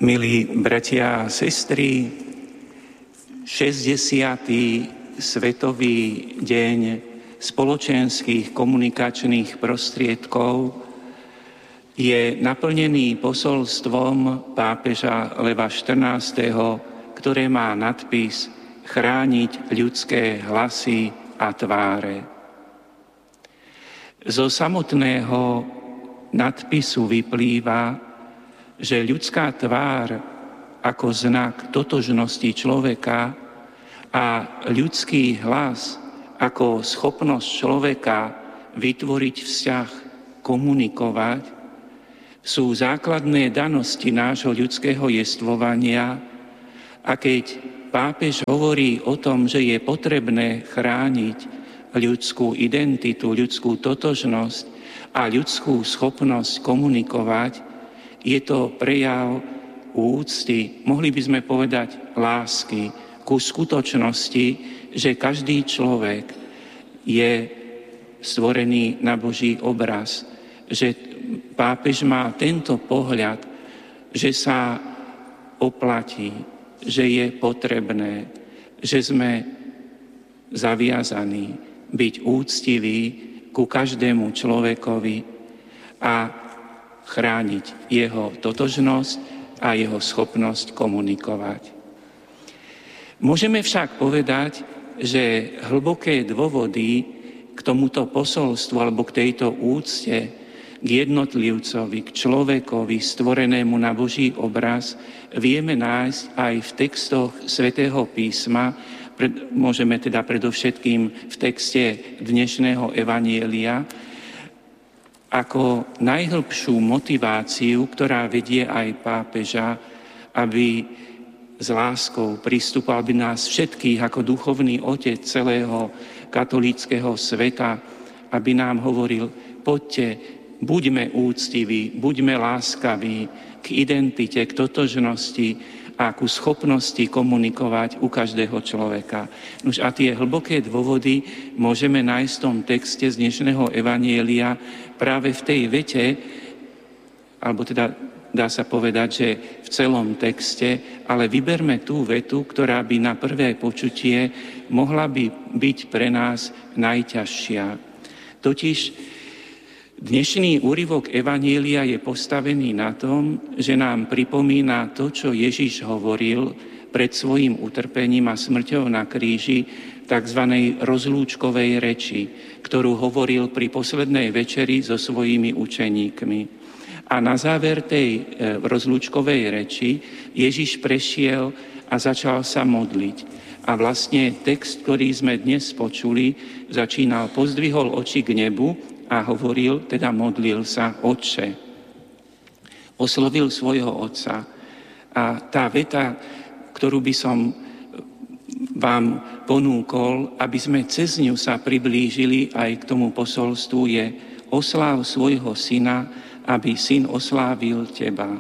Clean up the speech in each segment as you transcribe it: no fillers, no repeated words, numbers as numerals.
Milí bratia a sestry, 60. Svetový deň spoločenských komunikačných prostriedkov je naplnený posolstvom pápeža Leva XIV., ktoré má nadpis Chrániť ľudské hlasy a tváre. Zo samotného nadpisu vyplýva, že ľudská tvár ako znak totožnosti človeka a ľudský hlas ako schopnosť človeka vytvoriť vzťah, komunikovať, sú základné danosti nášho ľudského jestvovania. A keď pápež hovorí o tom, že je potrebné chrániť ľudskú identitu, ľudskú totožnosť a ľudskú schopnosť komunikovať, je to prejav úcty, mohli by sme povedať lásky ku skutočnosti, že každý človek je stvorený na Boží obraz. Že pápež má tento pohľad, že sa oplatí, že je potrebné, že sme zaviazaní byť úctiví ku každému človekovi a chrániť jeho totožnosť a jeho schopnosť komunikovať. Môžeme však povedať, že hlboké dôvody k tomuto posolstvu alebo k tejto úcte k jednotlivcovi, k človekovi stvorenému na Boží obraz vieme nájsť aj v textoch Svätého písma. Môžeme teda predovšetkým v texte dnešného evanjelia, ako najhlbšiu motiváciu, ktorá vedie aj pápeža, aby s láskou pristupoval, aby nás všetkých ako duchovný otec celého katolíckeho sveta, aby nám hovoril, poďte, buďme úctiví, buďme láskaví k identite, k totožnosti a ku schopnosti komunikovať u každého človeka. Nuž a tie hlboké dôvody môžeme nájsť v tom texte z dnešného evanjelia práve v tej vete, alebo teda dá sa povedať, že v celom texte, ale vyberme tú vetu, ktorá by na prvé počutie mohla by byť pre nás najťažšia. Totiž dnešný úryvok evanjelia je postavený na tom, že nám pripomína to, čo Ježiš hovoril pred svojím utrpením a smrťou na kríži, tzv. Rozlúčkovej reči, ktorú hovoril pri poslednej večeri so svojimi učeníkmi. A na záver tej rozlúčkovej reči Ježiš prešiel a začal sa modliť. A vlastne text, ktorý sme dnes počuli, začínal: pozdvihol oči k nebu a hovoril, teda modlil sa: Otče. Oslovil svojho otca. A tá veta, ktorú by som vám ponúkol, aby sme cez ňu sa priblížili aj k tomu posolstvu, je: osláv svojho syna, aby syn oslávil teba.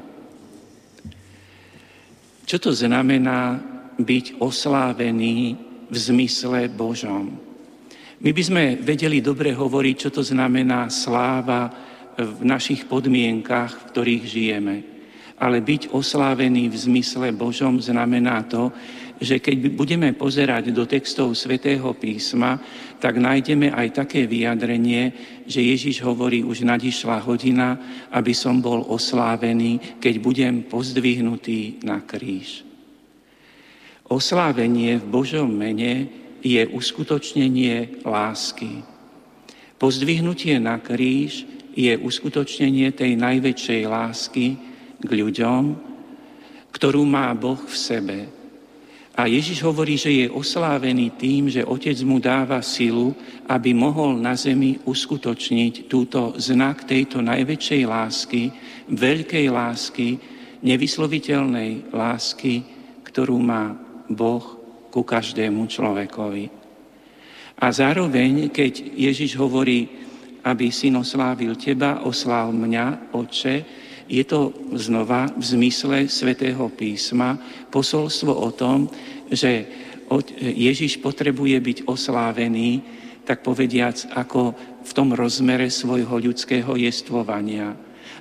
Čo to znamená byť oslávený v zmysle Božom? My by sme vedeli dobre hovoriť, čo to znamená sláva v našich podmienkach, v ktorých žijeme. Ale byť oslávený v zmysle Božom znamená to, že keď budeme pozerať do textov Svätého písma, tak nájdeme aj také vyjadrenie, že Ježiš hovorí: už nadišla hodina, aby som bol oslávený, keď budem pozdvihnutý na kríž. Oslávenie v Božom mene je uskutočnenie lásky. Pozdvihnutie na kríž je uskutočnenie tej najväčšej lásky k ľuďom, ktorú má Boh v sebe. A Ježiš hovorí, že je oslávený tým, že Otec mu dáva silu, aby mohol na zemi uskutočniť túto znak tejto najväčšej lásky, veľkej lásky, nevysloviteľnej lásky, ktorú má Boh ku každému človekovi. A zároveň, keď Ježiš hovorí, aby syn oslávil teba, osláv mňa, Otče, je to znova v zmysle Svätého písma posolstvo o tom, že Ježiš potrebuje byť oslávený, tak povediac, ako v tom rozmere svojho ľudského jestvovania.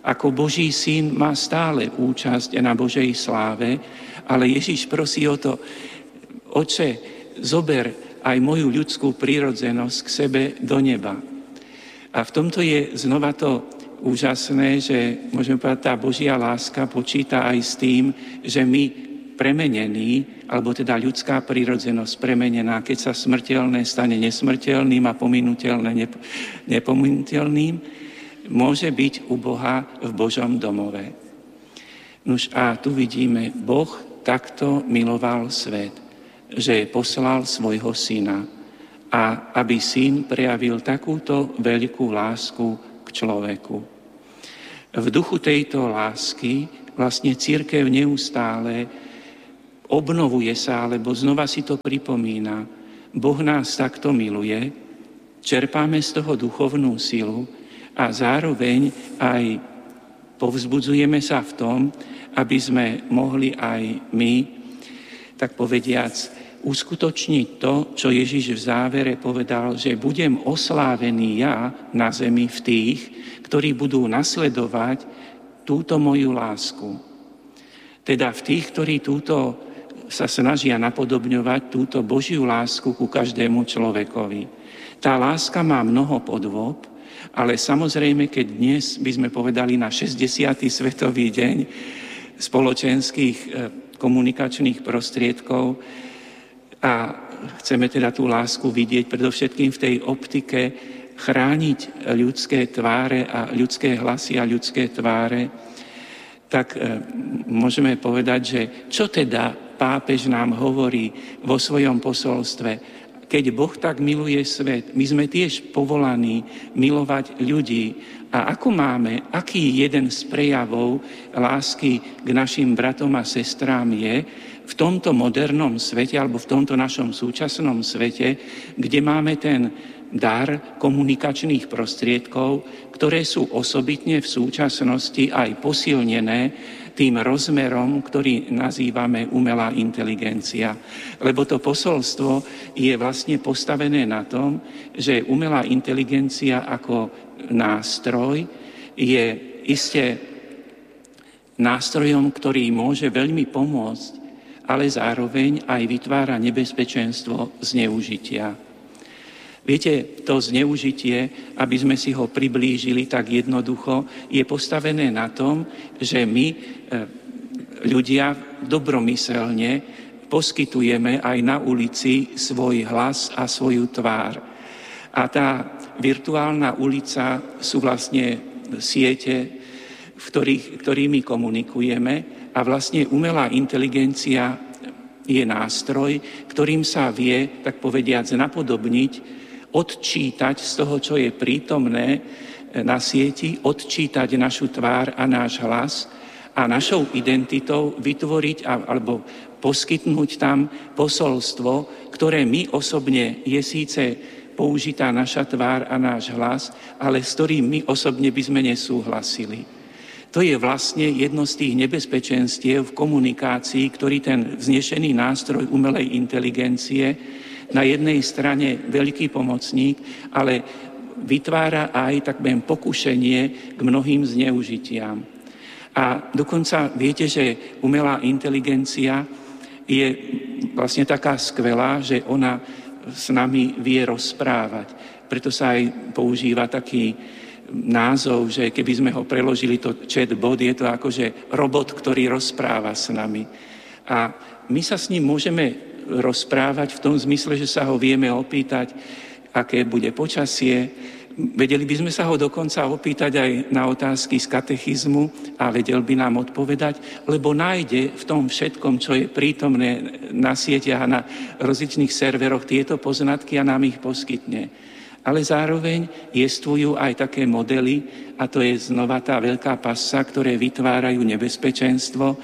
Ako Boží syn má stále účasť na Božej sláve, ale Ježiš prosí o to: Otče, zober aj moju ľudskú prírodzenosť k sebe do neba. A v tomto je znova to úžasné, že môžeme povedať, tá Božia láska počíta aj s tým, že my premenení, alebo teda ľudská prírodzenosť premenená, keď sa smrteľné stane nesmrteľným a pominuteľné nepominuteľným, môže byť u Boha v Božom domove. Nuž a tu vidíme, Boh takto miloval svet, že poslal svojho syna, a aby syn prejavil takúto veľkú lásku k človeku. V duchu tejto lásky vlastne cirkev neustále obnovuje sa, alebo znova si to pripomína. Boh nás takto miluje, čerpáme z toho duchovnú silu a zároveň aj povzbudzujeme sa v tom, aby sme mohli aj my, tak povediac, uskutočniť to, čo Ježiš v závere povedal, že budem oslávený ja na zemi v tých, ktorí budú nasledovať túto moju lásku. Teda v tých, ktorí túto sa snažia napodobňovať túto Božiu lásku ku každému človekovi. Tá láska má mnoho podôb, ale samozrejme, keď dnes by sme povedali na 60. svetový deň spoločenských komunikačných prostriedkov a chceme teda tú lásku vidieť predovšetkým v tej optike chrániť ľudské tváre a ľudské hlasy a ľudské tváre, tak môžeme povedať, že čo teda pápež nám hovorí vo svojom posolstve. Keď Boh tak miluje svet, my sme tiež povolaní milovať ľudí. A ako máme, aký jeden z prejavov lásky k našim bratom a sestrám je v tomto modernom svete, alebo v tomto našom súčasnom svete, kde máme ten dar komunikačných prostriedkov, ktoré sú osobitne v súčasnosti aj posilnené tým rozmerom, ktorý nazývame umelá inteligencia. Lebo to posolstvo je vlastne postavené na tom, že umelá inteligencia ako nástroj je iste nástrojom, ktorý môže veľmi pomôcť, ale zároveň aj vytvára nebezpečenstvo zneužitia. Viete, to zneužitie, aby sme si ho priblížili tak jednoducho, je postavené na tom, že my, ľudia, dobromyselne poskytujeme aj na ulici svoj hlas a svoju tvár. A tá virtuálna ulica sú vlastne siete, ktorými komunikujeme, a vlastne umelá inteligencia je nástroj, ktorým sa vie, tak povediac, napodobniť, odčítať z toho, čo je prítomné na sieti, odčítať našu tvár a náš hlas a našou identitou vytvoriť alebo poskytnúť tam posolstvo, ktoré my osobne je síce použitá naša tvár a náš hlas, ale s ktorým my osobne by sme nesúhlasili. To je vlastne jedno z tých nebezpečenstiev v komunikácii, ktorý ten vznešený nástroj umelej inteligencie na jednej strane veľký pomocník, ale vytvára aj takové pokušenie k mnohým zneužitiam. A dokonca viete, že umelá inteligencia je vlastne taká skvelá, že ona s nami vie rozprávať. Preto sa aj používa taký názov, že keby sme ho preložili, to chatbot, je to akože robot, ktorý rozpráva s nami. A my sa s ním môžeme rozprávať v tom zmysle, že sa ho vieme opýtať, aké bude počasie. Vedeli by sme sa ho dokonca opýtať aj na otázky z katechizmu a vedel by nám odpovedať, lebo nájde v tom všetkom, čo je prítomné na sieťach a na rozličných serveroch, tieto poznatky a nám ich poskytne. Ale zároveň jestvujú aj také modely, a to je znova tá veľká pasca, ktoré vytvárajú nebezpečenstvo,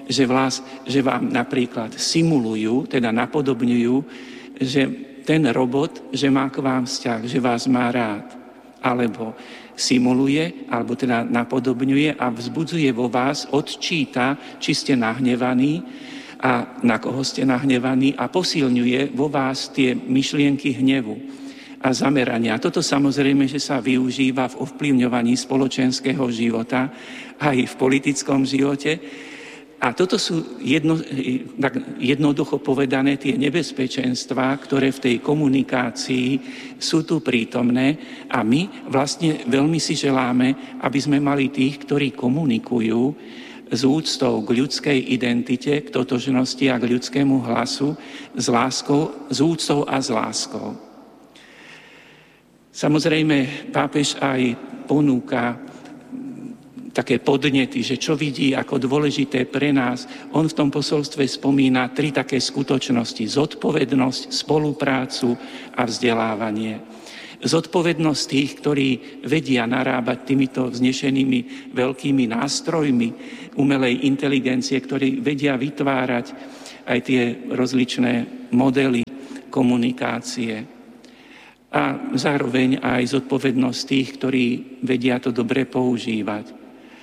že vám napríklad simulujú, teda napodobňujú, že ten robot, že má k vám vzťah, že vás má rád. Alebo simuluje, alebo teda napodobňuje a vzbudzuje vo vás, odčíta, či ste nahnevaní a na koho ste nahnevaní a posilňuje vo vás tie myšlienky hnevu. a zamerania. Toto samozrejme, že sa využíva v ovplyvňovaní spoločenského života aj v politickom živote. A toto sú jednoducho povedané tie nebezpečenstvá, ktoré v tej komunikácii sú tu prítomné a my vlastne veľmi si želáme, aby sme mali tých, ktorí komunikujú s úctou k ľudskej identite, k totožnosti a k ľudskému hlasu, s láskou, s úctou a s láskou. Samozrejme, pápež aj ponúka také podnety, že čo vidí ako dôležité pre nás. On v tom posolstve spomína 3 také skutočnosti. Zodpovednosť, spoluprácu a vzdelávanie. Zodpovednosť tých, ktorí vedia narábať týmito vznešenými veľkými nástrojmi umelej inteligencie, ktorí vedia vytvárať aj tie rozličné modely komunikácie. A zároveň aj zodpovednosť tých, ktorí vedia to dobre používať.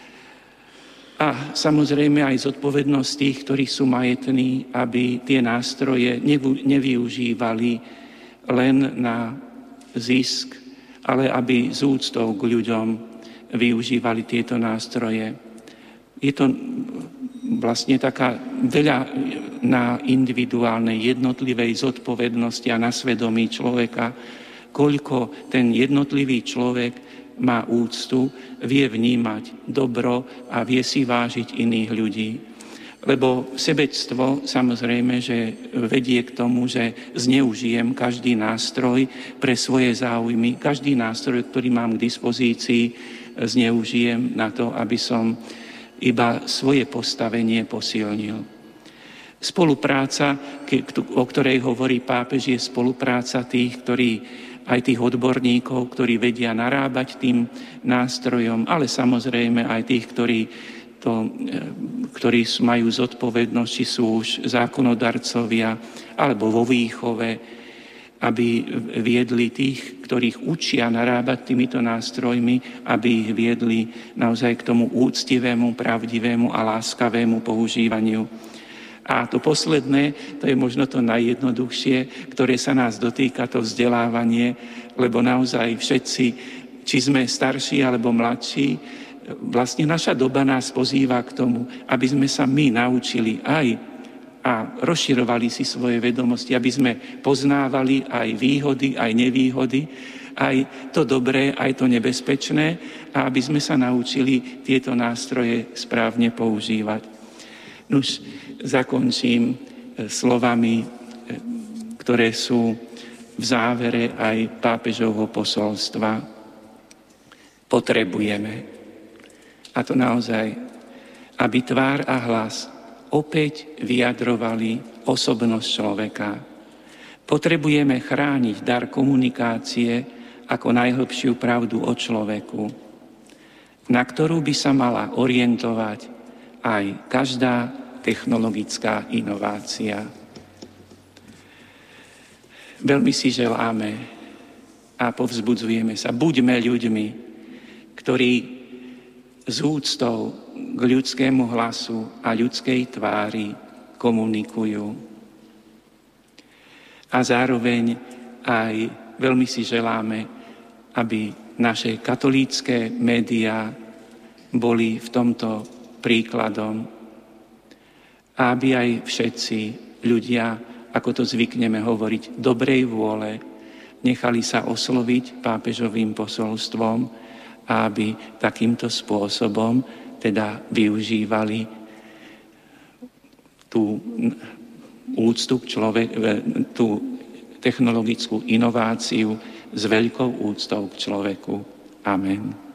A samozrejme aj zodpovednosť tých, ktorí sú majetní, aby tie nástroje nevyužívali len na zisk, ale aby z úctou k ľuďom využívali tieto nástroje. Je to vlastne taká veľa na individuálnej, jednotlivej zodpovednosti a na svedomí človeka, koľko ten jednotlivý človek má úctu, vie vnímať dobro a vie si vážiť iných ľudí. Lebo sebectvo samozrejme, že vedie k tomu, že zneužijem každý nástroj pre svoje záujmy. Každý nástroj, ktorý mám k dispozícii, zneužijem na to, aby som iba svoje postavenie posilnil. Spolupráca, o ktorej hovorí pápež, je spolupráca tých, ktorí aj tých odborníkov, ktorí vedia narábať tým nástrojom, ale samozrejme aj tých, ktorí majú zodpovednosť, či sú už zákonodarcovia, alebo vo výchove, aby viedli tých, ktorých učia narábať týmito nástrojmi, aby ich viedli naozaj k tomu úctivému, pravdivému a láskavému používaniu. A to posledné, to je možno to najjednoduchšie, ktoré sa nás dotýka, to vzdelávanie, lebo naozaj všetci, či sme starší alebo mladší, vlastne naša doba nás pozýva k tomu, aby sme sa my naučili aj a rozširovali si svoje vedomosti, aby sme poznávali aj výhody, aj nevýhody, aj to dobré, aj to nebezpečné a aby sme sa naučili tieto nástroje správne používať. Nuž, zakončím slovami, ktoré sú v závere aj pápežovho posolstva. Potrebujeme, a to naozaj, aby tvár a hlas opäť vyjadrovali osobnosť človeka. Potrebujeme chrániť dar komunikácie ako najhlbšiu pravdu o človeku, na ktorú by sa mala orientovať aj každá technologická inovácia. Veľmi si želáme a povzbudzujeme sa. Buďme ľuďmi, ktorí s úctou k ľudskému hlasu a ľudskej tvári komunikujú. A zároveň aj veľmi si želáme, aby naše katolícke médiá boli v tomto príkladom, a aby aj všetci ľudia, ako to zvykneme hovoriť, dobrej vôle, nechali sa osloviť pápežovým posolstvom a aby takýmto spôsobom teda využívali tú úctu k tú technologickú inováciu s veľkou úctou k človeku. Amen.